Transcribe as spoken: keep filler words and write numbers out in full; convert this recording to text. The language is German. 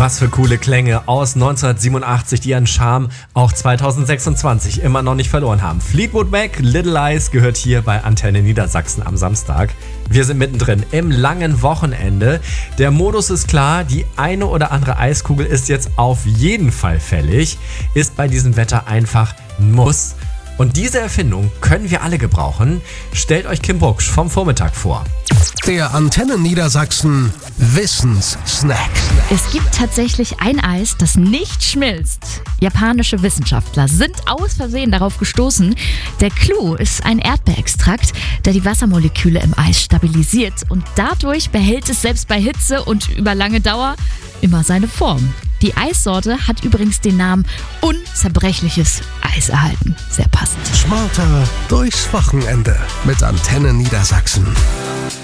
Was für coole Klänge aus neunzehnhundertsiebenundachtzig, die ihren Charme auch zweitausendsechsundzwanzig immer noch nicht verloren haben. Fleetwood Mac, Little Lies gehört hier bei Antenne Niedersachsen am Samstag. Wir sind mittendrin im langen Wochenende. Der Modus ist klar, die eine oder andere Eiskugel ist jetzt auf jeden Fall fällig. Ist bei diesem Wetter einfach ein Muss. Und diese Erfindung können wir alle gebrauchen. Stellt euch Kim Bucksch vom Vormittag vor. Der Antenne Niedersachsen Wissenssnack. Es gibt tatsächlich ein Eis, das nicht schmilzt. Japanische Wissenschaftler sind aus Versehen darauf gestoßen. Der Clou ist ein Erdbeerextrakt, der die Wassermoleküle im Eis stabilisiert. Und dadurch behält es selbst bei Hitze und über lange Dauer immer seine Form. Die Eissorte hat übrigens den Namen unzerbrechliches Eis erhalten. Sehr passend. Smarter durchs Wochenende mit Antenne Niedersachsen.